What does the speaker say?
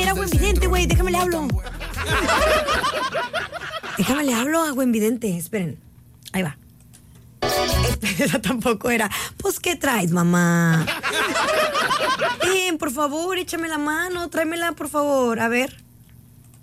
era buen vidente, güey. Déjame le hablo. Déjame le hablo a buen vidente. Esperen. Ahí va. Esa tampoco era. Pues, ¿qué traes, mamá? Ven, por favor, échame la mano. Tráemela, por favor. A ver.